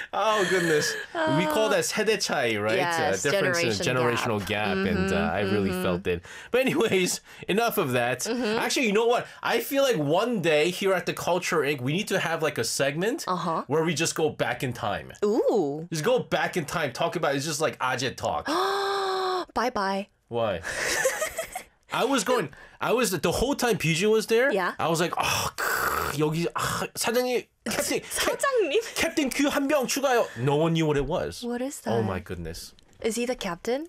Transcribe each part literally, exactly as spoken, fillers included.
Oh goodness, we call that 세대 차이, right? Yes, uh, difference in generation generational gap, gap. Mm-hmm, and uh, I really mm-hmm. felt it. But anyways, enough of that. Mm-hmm. Actually, you know what? I feel like one day here at the Culture Incorporated, we need to have like a segment Uh-huh. where we just go back in time. Ooh. Just go back in time, talk about it's just like 아재 talk. Bye bye. Why? I was going. I was the whole time B G was there. Yeah. I was like, 아, 크, 여기 아, 사장님 캡틴 사장님. 캡틴 Q 한 병 추가요. No one knew what it was. What is that? Oh my goodness. Is he the captain?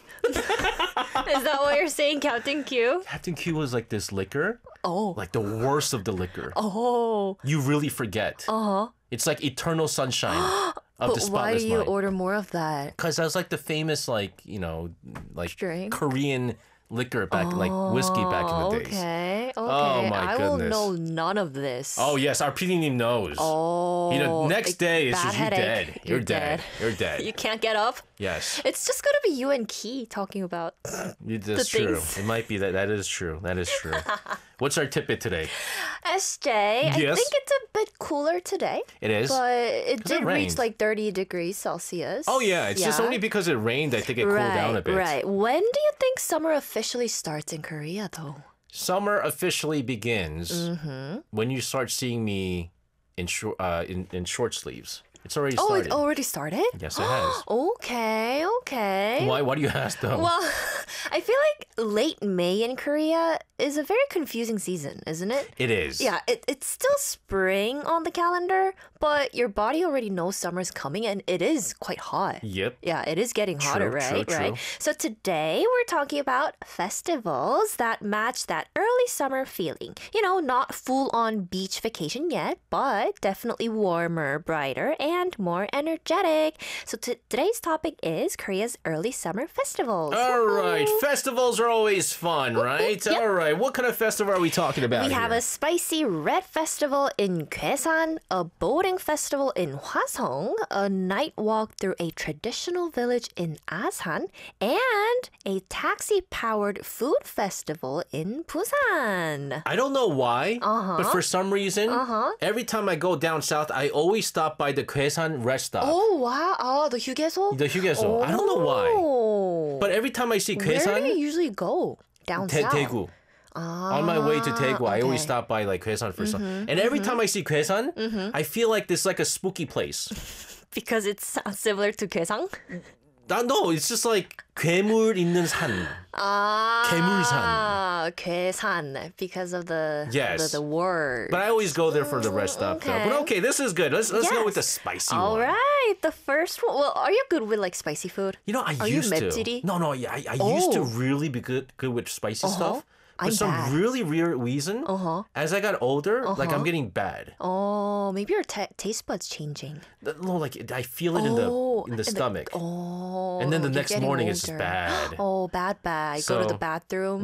Is that what you're saying, Captain Q? Captain Q was like this liquor, Oh. like the worst of the liquor. Oh. You really forget. Uh-huh. It's like eternal sunshine of But the why spotless do you mind. order more of that? Because I was like the famous, like, you know, like Drink? Korean liquor back, like whiskey back in the days. Okay, okay. Oh, my I will goodness. know none of this. Oh yes, our P D name knows. Oh. You know, next like day it's bad just you headache. dead. You're, dead. You're dead. You can't get up. Yes, It's just gonna be you and Key talking about. It- that's the true. things. It might be that. That is true. That is true. What's our tidbit today? S J, I Yes? think it's a bit cooler today. It is? But it 'Cause it did reach rained. like thirty degrees Celsius. Oh yeah, it's just Yeah. only because it rained. I think it cooled right, down a bit. Right. When do you think summer officially starts in Korea, though? Summer officially begins Mm-hmm. when you start seeing me in short uh, in, in short sleeves. It's already Oh, started. it already started? Yes, it has. Okay, okay. Why? Why do you ask though? Well, I feel like late May in Korea is a very confusing season, isn't it? it is. Yeah, it, it's still spring on the calendar, but your body already knows summer's coming and it is quite hot. Yep. Yeah, it is getting hotter, True, right? true, right. true. So today we're talking about festivals that match that early summer feeling. You know, not full on beach vacation yet, but definitely warmer, brighter, and more energetic. So t- today's topic is Korea's early summer festivals. All right, Woohoo! festivals are always fun, right? yep. All right, what kind of festival are we talking about? We have here? a spicy red festival in Gwaesan, a boating festival in Hwasong, a night walk through a traditional village in Asan, and a taxi-powered food festival in Busan. I don't know why, Uh-huh. but for some reason, every time I go down south, I always stop by the Gwaesan rest stop. Oh, wow. Oh, the 휴게소? The 휴게소. I don't know why. Oh. But every time I see Where do you Gwaesan, usually go? Down Te- south? Daegu. On my way to Daegu, I always okay. stop by like Gwaesan for some. And every time I see Gwaesan, I feel like this like a spooky place. Because it's similar to Gwaesang? Uh, no, it's just like 괴물 있는 산. Ah, 괴물산. 괴산, because of the, Yes. the, the word. But I always go there for the rest stop. though. okay. But okay, this is good. Let's let's go Yes. with the spicy All one. right, the first one. Well, are you good with like spicy food? You know, I Are you used to. 맵찔이? No, no, yeah, I, I used to Oh. really be good good with spicy Uh-huh. stuff. For I'm some bad. really weird reason, Uh-huh. as I got older, like Uh-huh. I'm getting bad. Oh, maybe your ta taste buds changing. No, like I feel it in the Oh, in the in the- stomach. Oh, And then the you're next getting morning it's just older. bad. Oh, bad, bad. Go to So, the bathroom.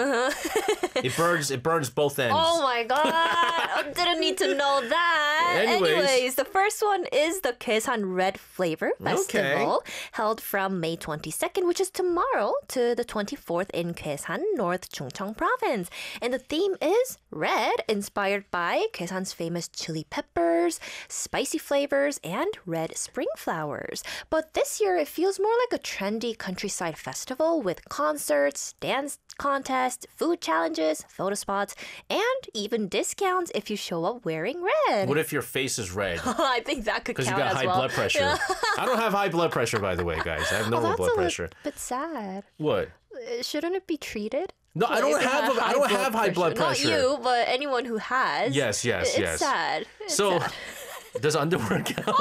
It burns. It burns both ends. Oh my god! I didn't need to know that. Anyways. the first one is the Gwaesan Red Flavor Festival, held from May twenty-second, which is tomorrow, to the twenty-fourth in Gwaesan, North Chungcheong Province. And the theme is red, inspired by Gwaesan's famous chili peppers, spicy flavors, and red spring flowers. But this year, it feels more like a trendy countryside festival with concerts, dance contests, food challenges, photo spots, and even discounts if you show up wearing red. What if your face is red? I think that could Because you count got as high well. blood pressure. I don't have high blood pressure, by the way, guys. I have Oh, normal that's blood a pressure. little bit sad. What? Uh, Shouldn't it be treated? No, I Like, don't if you have. A, I don't have high blood pressure. Not you, but anyone who has. Yes, yes, it's yes. sad. It's So, sad. does underwear count?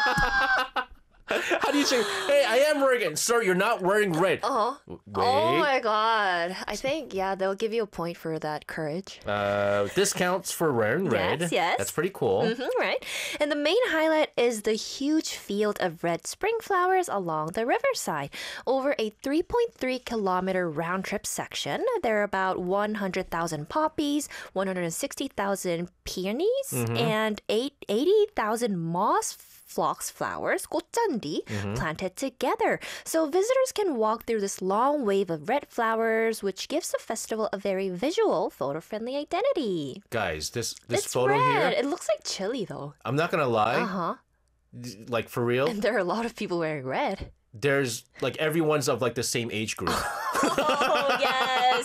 How do you say, hey, I am wearing it. Sir, you're not wearing red. Oh. Wait. Oh my god. I think, yeah, they'll give you a point for that courage. Uh, discounts for wearing red. Yes, yes. That's pretty cool. Mhm, right. And the main highlight is the huge field of red spring flowers along the riverside. Over a three point three kilometer round trip section, there are about one hundred thousand poppies, one hundred sixty thousand peonies, Mm-hmm. and eight, eighty thousand moss phlox flowers, 꽃잔디, Mm-hmm. planted together. So visitors can walk through this long wave of red flowers, which gives the festival a very visual, photo-friendly identity. Guys, this this It's photo red. here, It looks like chili, though. I'm not going to lie. Uh-huh. Like for real? And there are a lot of people wearing red. There's like everyone's of like the same age group. Oh, yes.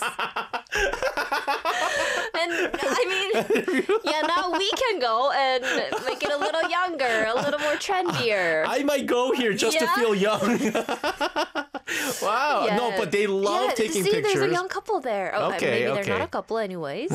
And I mean, yeah, now we can go and make it a little younger, a little more trendier. I might go here just Yeah. to feel young. Wow. Yes. No, but they love yeah, taking see, pictures. there's a young couple there. Oh, Okay, maybe okay. they're not a couple anyways.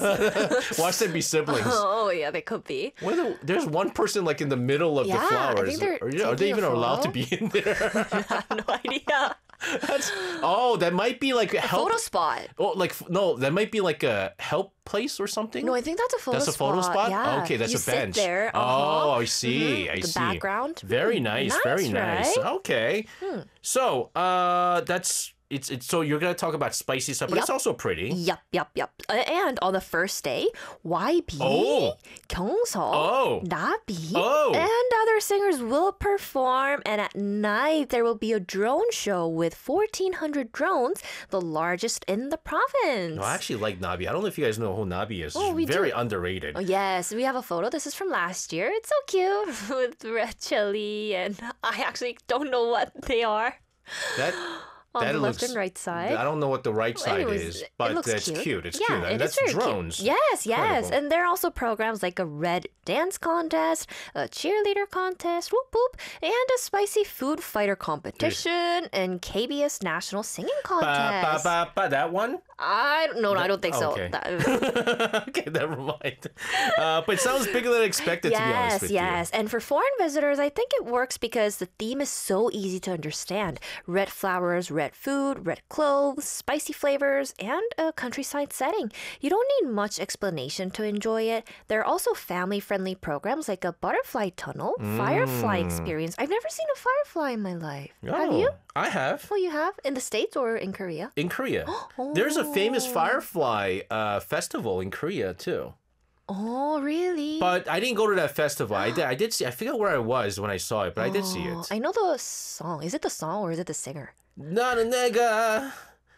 Yes. Watch them be siblings. Oh, yeah, they could be. What are the- there's one person like in the middle of Yeah, the I flowers. think they're are, you- are they taking a even allowed to photo. be in there? I have no idea. That's, oh, that might be like a help. Photo spot. Oh, like no, that might be like a help place or something. No, I think that's a photo That's a photo spot? Yeah. Okay, that's you a bench. Sit there. Oh, uh-huh. I see. I the see. background. Very Hmm, nice, nice, very nice. right? Okay. So, uh that's it's it's so you're going to talk about spicy stuff, but Yep. it's also pretty. Yup, yup, yup. Uh, And on the first day, Y B, Oh. Kyungseok, Oh. Nabi, Oh. and other singers will perform. And at night, there will be a drone show with fourteen hundred drones, the largest in the province. No, I actually like Nabi. I don't know if you guys know who Nabi is. Oh, we It's very do. underrated. Oh, yes, we have a photo. This is from last year. It's so cute with red chili, and I actually don't know what they are That on that the looks, left and right side. I don't know what the right Well, side anyways, is, it but looks it's cute. It's yeah, cute. it And is that's very drones. Cute. Yes, yes. Incredible. And there are also programs like a red dance contest, a cheerleader contest, whoop whoop, and a spicy food fighter competition, and K B S national singing Ba, ba, contest. ba, ba, that one? I no, no, I don't think so. Okay. That- Okay, never mind. Uh, but it sounds bigger than expected, to be honest Yes, with yes. And for foreign visitors, I think it works because the theme is so easy to understand. Red flowers, red food, red clothes, spicy flavors, and a countryside setting. You don't need much explanation to enjoy it. There are also family-friendly programs like a butterfly tunnel, firefly experience. I've never seen a firefly in my life. you. Have Oh, you? I have. Oh, you have? In the States or in Korea? In Korea. There's a famous firefly uh, festival in Korea, too. Oh, really? But I didn't go to that festival. I did, I did see, I forget where I was when I saw it, but I did see Oh, it. I know the song. Is it the song or is it the singer? 나는 내가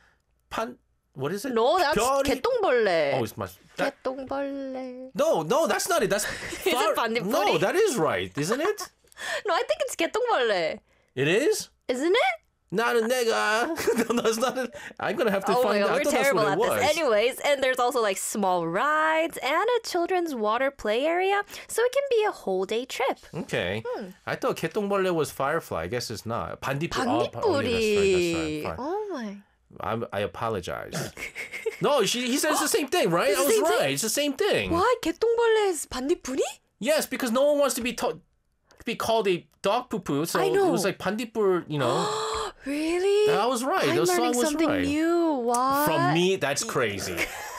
판, what is it? No, that's 별이- 개똥벌레. Oh, it's my, that, 개똥벌레. no, no, that's not it. That's it far- 반딧불이? No, that is right, isn't it? No, I think it's 개똥벌레. It is? Isn't it? 나는 내가. No, that's not it. I'm gonna have to Oh my find god, out. I we're thought that's terrible what at it was. this. Anyways, and there's also like small rides and a children's water play area, so it can be a whole day trip. Okay. Hmm. I thought 개똥벌레 was firefly. I guess it's not. 반딧불. Oh, pa- oh, yeah, that's right, that's right. 반딧불이. Fine. Oh my. I'm, I apologize. No, she, he says the same thing, right? It's I the was same right. thing? It's the same thing. Why 개똥벌레 is 반딧불이? Yes, because no one wants to be to- be called a dog poo poo. So I it know. was like 반딧불, you know. Really? I was right. I'm The song learning was something right. new. What? From me, that's crazy.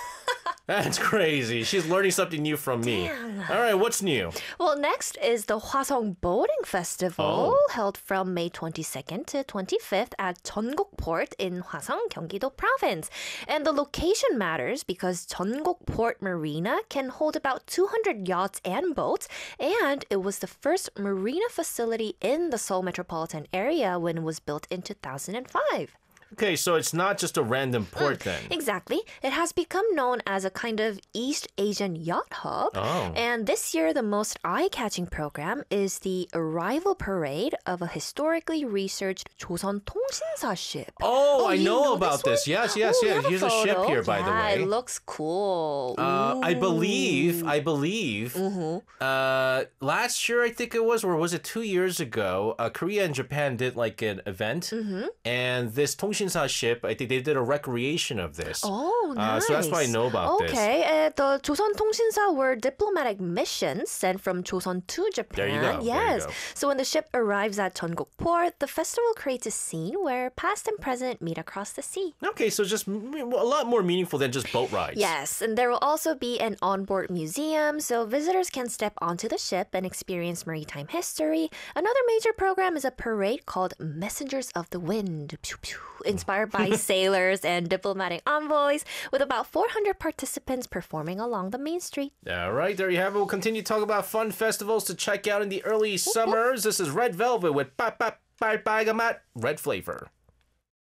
That's crazy. She's learning something new from me. All right, what's new? Well, next is the Hwasong Boating Festival, Oh. held from May twenty-second to twenty-fifth at Jeongguk Port in Hwasong, Gyeonggi-do Province. And the location matters because Jeongguk Port Marina can hold about two hundred yachts and boats, and it was the first marina facility in the Seoul metropolitan area when it was built in two thousand five. Okay, so it's not just a random port then. Exactly. It has become known as a kind of East Asian yacht hub. Oh. And this year, the most eye-catching program is the arrival parade of a historically researched 조선 통신사 ship. Oh, I you know, know about this this. Yes, one? yes, Oh, we yes. have a Here's a ship photo. here, by the Yeah, way. it looks cool. Uh, I believe, I believe, Mm-hmm. uh, last year I think it was, or was it two years ago? Uh, Korea and Japan did like an event, Mm-hmm. and this Tongshinsa ship, I think they did a recreation of this. Oh, nice. Uh, so that's why I know about this. Okay, uh, the 조선 통신사 were diplomatic missions sent from Joseon to Japan. There you go, there you Yes. go. So when the ship arrives at Jeongguk Port, the festival creates a scene where past and present meet across the sea. Okay, so just m- a lot more meaningful than just boat rides. Yes, and there will also be an onboard museum, so visitors can step onto the ship and experience maritime history. Another major program is a parade called Messengers of the Wind, pew, pew, inspired by sailors and diplomatic envoys, with about four hundred participants performing along the main street. All right, there you have it. We'll continue to talk about fun festivals to check out in the early summers. This is Red Velvet with Pa Pa Pa Pa Gamat Red Flavor.